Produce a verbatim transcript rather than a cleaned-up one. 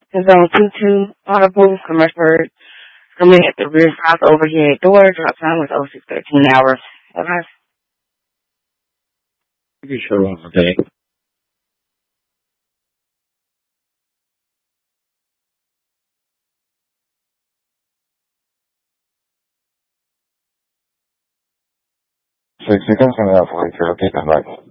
It's on two two Audible, Commerce coming at the rear south overhead door. Drop time was oh six thirteen hours. Okay. Pretty sure on the day. Six seconds and a half later, okay, come back.